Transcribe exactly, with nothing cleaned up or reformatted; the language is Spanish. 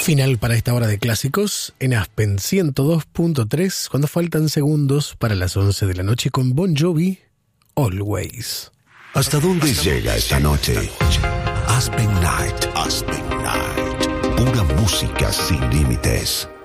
Final para esta hora de clásicos en Aspen ciento dos punto tres, cuando faltan segundos para las once de la noche con Bon Jovi, Always. ¿Hasta dónde llega esta noche? Aspen Night. Aspen Night. Pura música sin límites.